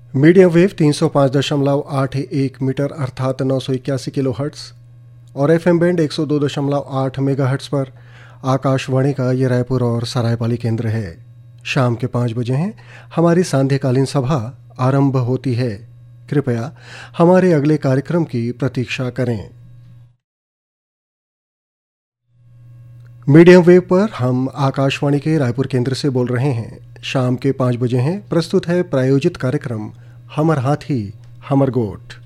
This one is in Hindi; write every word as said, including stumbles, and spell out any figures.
मीडियम वेव तीन सौ पाँच दशमलव आठ एक मीटर अर्थात नौ सौ इक्यासी किलो हर्ट्स और एफ एम बैंड एक सौ दो दशमलव आठ मेगा हर्ट्स पर आकाशवाणी का ये रायपुर और सरायपाली केंद्र है। शाम के पाँच बजे हैं, हमारी सांध्यकालीन सभा आरंभ होती है। कृपया हमारे अगले कार्यक्रम की प्रतीक्षा करें। मीडियम वेव पर हम आकाशवाणी के रायपुर केंद्र से बोल रहे हैं। शाम के पाँच बजे हैं, प्रस्तुत है प्रायोजित कार्यक्रम हमर हाथी हमर गोठ।